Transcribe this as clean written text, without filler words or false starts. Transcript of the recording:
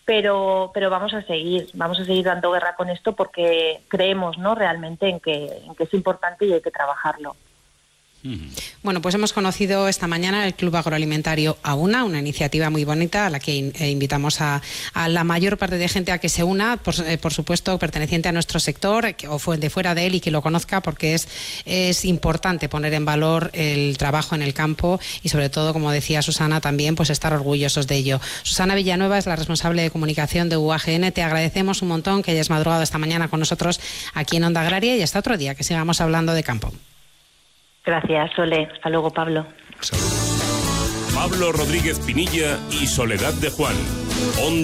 pero vamos a seguir dando guerra con esto porque creemos, ¿no?, realmente en que es importante y hay que trabajarlo. Bueno, pues hemos conocido esta mañana el Club Agroalimentario Auna, una iniciativa muy bonita a la que invitamos a la mayor parte de gente a que se una, por supuesto, perteneciente a nuestro sector o de fuera de él y que lo conozca, porque es importante poner en valor el trabajo en el campo y, sobre todo, como decía Susana, también pues estar orgullosos de ello. Susana Villanueva es la responsable de comunicación de UAGN. Te agradecemos un montón que hayas madrugado esta mañana con nosotros aquí en Onda Agraria y hasta otro día, que sigamos hablando de campo. Gracias, Sole. Hasta luego, Pablo. Saludos. Pablo Rodríguez Pinilla y Soledad de Juan.